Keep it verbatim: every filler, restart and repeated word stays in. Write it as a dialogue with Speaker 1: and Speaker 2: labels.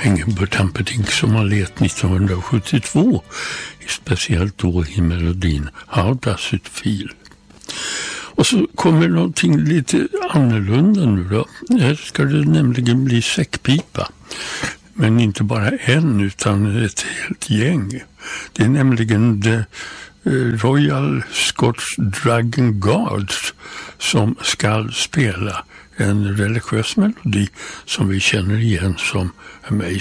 Speaker 1: Engelbert Humperdinck som man let nittonhundrasjuttiotvå, speciellt då i melodin How Does It Feel. Och så kommer någonting lite annorlunda nu då. Här ska det nämligen bli säckpipa. Men inte bara en utan ett helt gäng. Det är nämligen The Royal Scots Dragon Guards som ska spela en religiös melodi som vi känner igen som Amazing